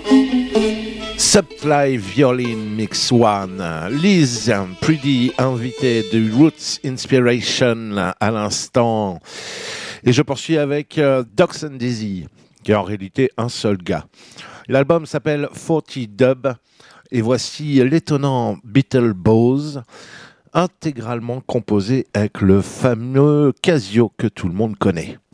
Subfly Violin Mix One, Liz, Pretty, invitée de Roots Inspiration à l'instant. Et je poursuis avec Docs and Dizzy, qui est en réalité un seul gars. L'album s'appelle 40 Dub, et voici l'étonnant Beetlebose, intégralement composé avec le fameux Casio que tout le monde connaît.